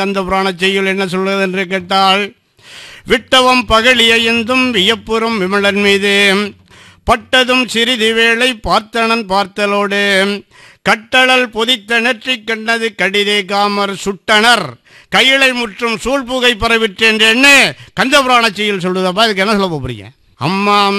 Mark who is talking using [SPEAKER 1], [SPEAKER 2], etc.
[SPEAKER 1] அந்த புராண செய்யுள் என்ன சொல்வது என்று கேட்டால், விட்டவம் பகலிய எந்தும் வியப்புறும் விமலன் மீது பட்டதும் சிறிது வேளை பார்த்தனன் பார்த்தலோடு கட்டளல் பொதித்த நெற்றி கண்டது கடிதே காமர் சுட்டனர் கையிலை முற்றும் சூழ்புகை பரவிற்று என்று என்ன கந்த புராண செய்யுள் சொல்லுதப்பா. இதுக்கு என்ன சொல்ல போறீங்க? அம்மா